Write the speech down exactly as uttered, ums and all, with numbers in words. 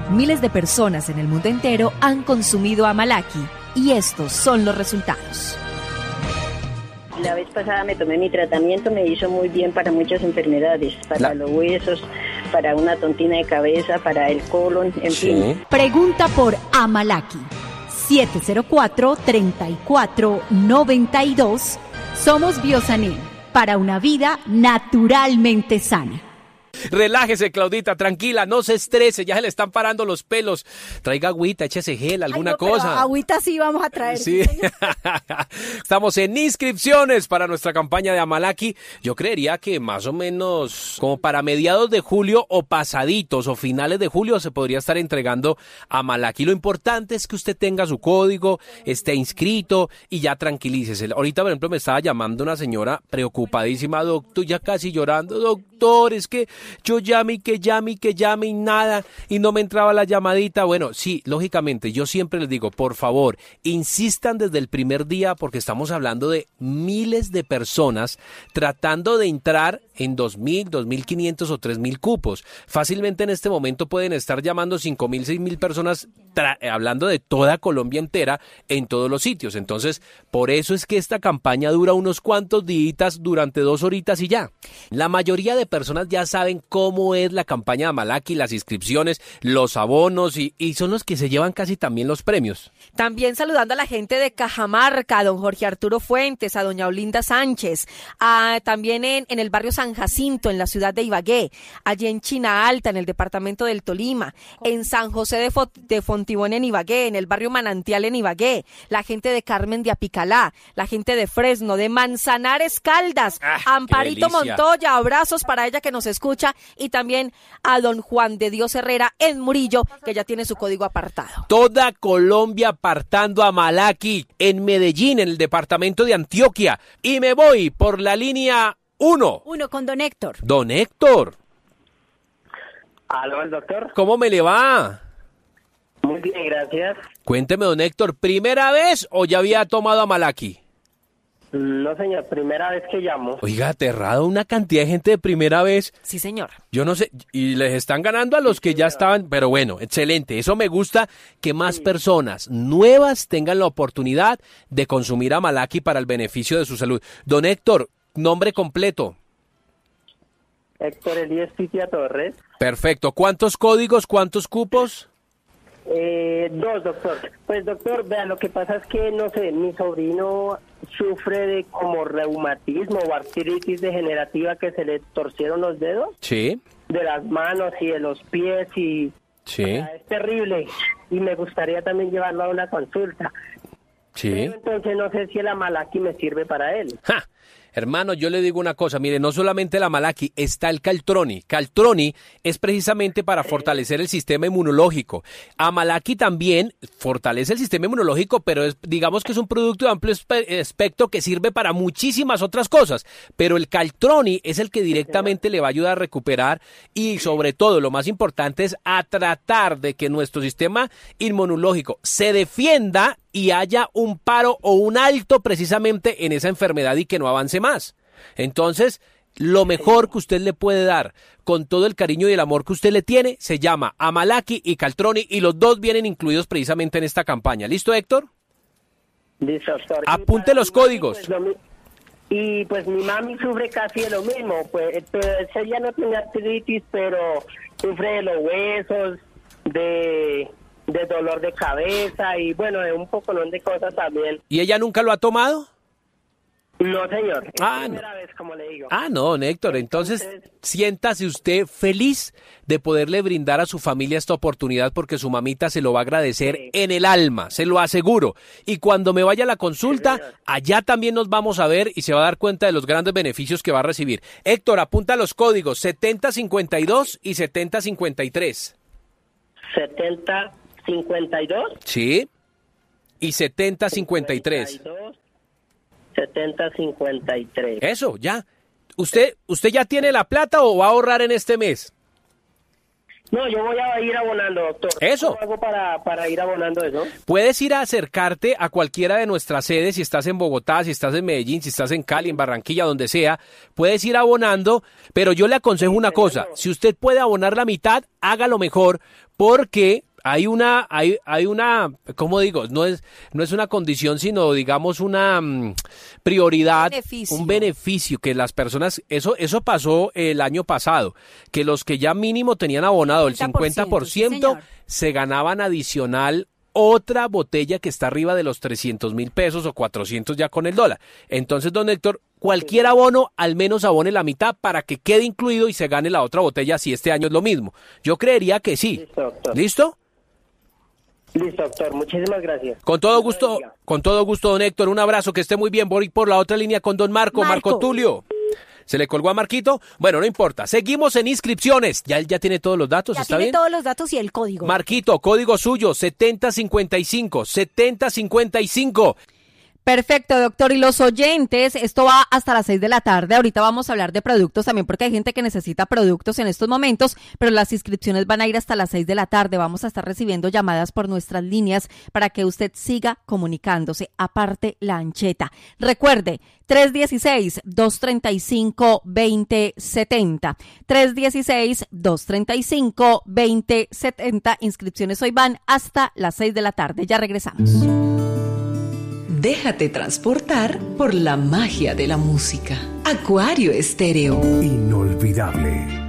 Miles de personas en el mundo entero han consumido Amalaki y estos son los resultados. La vez pasada me tomé mi tratamiento, me hizo muy bien para muchas enfermedades, para La... los huesos, para una tontina de cabeza, para el colon, en sí. fin. Pregunta por Amalaki. siete cero cuatro, tres cuatro nueve dos. Somos Biosanin, para una vida naturalmente sana. Relájese, Claudita, tranquila, no se estrese, ya se le están parando los pelos. Traiga agüita, échese gel, alguna Ay, no, cosa. Agüita sí vamos a traer. Sí. Estamos en inscripciones para nuestra campaña de Amalaki. Yo creería que más o menos como para mediados de julio o pasaditos o finales de julio se podría estar entregando Amalaki. Lo importante es que usted tenga su código, esté inscrito y ya tranquilícese. Ahorita, por ejemplo, me estaba llamando una señora preocupadísima, doctor, ya casi llorando, doctor, es que yo llame y que llame y que llame y nada, y no me entraba la llamadita. Bueno, sí, lógicamente, yo siempre les digo, por favor, insistan desde el primer día, porque estamos hablando de miles de personas tratando de entrar en dos mil, dos mil quinientos o tres mil cupos. Fácilmente en este momento pueden estar llamando cinco mil, seis mil personas, tra- hablando de toda Colombia entera, en todos los sitios. Entonces, por eso es que esta campaña dura unos cuantos días, durante dos horitas y ya. La mayoría de personas ya saben cómo es la campaña de Amalaki, las inscripciones, los abonos y, y son los que se llevan casi también los premios. También saludando a la gente de Cajamarca, a don Jorge Arturo Fuentes, a doña Olinda Sánchez, a, también en, en el barrio San Jacinto, en la ciudad de Ibagué, allí en China Alta, en el departamento del Tolima, en San José de, Fo- de Fontibón en Ibagué, en el barrio Manantial en Ibagué, la gente de Carmen de Apicalá, la gente de Fresno, de Manzanares Caldas, ah, Amparito Montoya, abrazos para ella que nos escucha, y también a don Juan de Dios Herrera en Murillo, que ya tiene su código apartado. Toda Colombia apartando a Amalaki, en Medellín, en el departamento de Antioquia, y me voy por la línea uno. Uno con don Héctor. Don Héctor. ¿Aló, el doctor? ¿Cómo me le va? Muy bien, gracias. Cuénteme, don Héctor, ¿primera vez o ya había tomado Amalaki? No, señor, primera vez que llamo. Oiga, aterrado una cantidad de gente de primera vez. Sí, señor. Yo no sé, y les están ganando a los que ya estaban, pero bueno, excelente. Eso me gusta, que más personas nuevas tengan la oportunidad de consumir Amalaki para el beneficio de su salud. Don Héctor, nombre completo. Héctor Elías Pitia Torres. Perfecto. ¿Cuántos códigos, cuántos cupos? Eh, dos, doctor. Pues, doctor, vea, lo que pasa es que, no sé, mi sobrino sufre de como reumatismo o artritis degenerativa, que se le torcieron los dedos. Sí. De las manos y de los pies y... Sí. O sea, es terrible. Y me gustaría también llevarlo a una consulta. Sí. Pero entonces no sé si el Amalaki me sirve para él. ¡Ja! Hermano, yo le digo una cosa, mire, no solamente el Amalaki, está el Caltroni. Caltroni es precisamente para fortalecer el sistema inmunológico. Amalaki también fortalece el sistema inmunológico, pero es, digamos que es un producto de amplio espe- espectro que sirve para muchísimas otras cosas. Pero el Caltroni es el que directamente le va a ayudar a recuperar y, sobre todo, lo más importante es a tratar de que nuestro sistema inmunológico se defienda y haya un paro o un alto precisamente en esa enfermedad y que no avance más. Entonces, lo mejor que usted le puede dar, con todo el cariño y el amor que usted le tiene, se llama Amalaki y Caltroni, y los dos vienen incluidos precisamente en esta campaña. ¿Listo, Héctor? Listo, doctor. Apunte los códigos. Pues, lo mi- y pues mi mami sufre casi de lo mismo, pues, pero ella no tiene artritis, pero sufre de los huesos, de... de dolor de cabeza y bueno, de un poco de cosas también. ¿Y ella nunca lo ha tomado? No, señor. Es Ah, la primera no. vez, como le digo. Ah, no, Héctor, entonces, entonces siéntase usted feliz de poderle brindar a su familia esta oportunidad, porque su mamita se lo va a agradecer sí. en el alma, se lo aseguro. Y cuando me vaya a la consulta, sí, allá también nos vamos a ver y se va a dar cuenta de los grandes beneficios que va a recibir. Héctor, apunta los códigos setenta cincuenta y dos y setenta cincuenta y tres. setenta cincuenta y dos. Sí. Y setenta cincuenta y tres. setenta cincuenta y tres. Eso, ya. ¿Usted usted ya tiene la plata o va a ahorrar en este mes? No, yo voy a ir abonando, doctor. Eso. ¿Cómo hago para, para ir abonando eso? Puedes ir a acercarte a cualquiera de nuestras sedes, si estás en Bogotá, si estás en Medellín, si estás en Cali, en Barranquilla, donde sea, puedes ir abonando, pero yo le aconsejo una cosa, si usted puede abonar la mitad, hágalo mejor, porque hay una, hay, hay una, ¿cómo digo? No es, no es una condición, sino digamos una um, prioridad, beneficio. un beneficio que las personas, eso, eso pasó el año pasado, que los que ya mínimo tenían abonado el cincuenta por ciento, sí, se ganaban adicional otra botella que está arriba de los trescientos mil pesos o cuatrocientos ya con el dólar. Entonces, don Héctor, cualquier abono, al menos abone la mitad para que quede incluido y se gane la otra botella si este año es lo mismo. Yo creería que sí. Listo, doctor. ¿Listo? Listo, doctor. Muchísimas gracias. Con todo gusto, bendiga. con todo gusto, don Héctor. Un abrazo, que esté muy bien. Voy por la otra línea con don Marco, Marco, Marco. Tulio. ¿Se le colgó a Marquito? Bueno, no importa. Seguimos en inscripciones. Ya él ya tiene todos los datos, Ya ¿está tiene bien? todos los datos y el código. Marquito, código suyo, setenta cincuenta y cinco, setenta cincuenta y cinco. Perfecto, doctor. Y los oyentes, esto va hasta las seis de la tarde. Ahorita vamos a hablar de productos también porque hay gente que necesita productos en estos momentos, pero las inscripciones van a ir hasta las seis de la tarde. Vamos a estar recibiendo llamadas por nuestras líneas para que usted siga comunicándose. Aparte, la ancheta. Recuerde, tres uno seis, dos tres cinco, dos cero siete cero. tres uno seis, dos tres cinco, dos cero siete cero. Inscripciones hoy van hasta las seis de la tarde. Ya regresamos. Déjate transportar por la magia de la música. Acuario Estéreo. Inolvidable.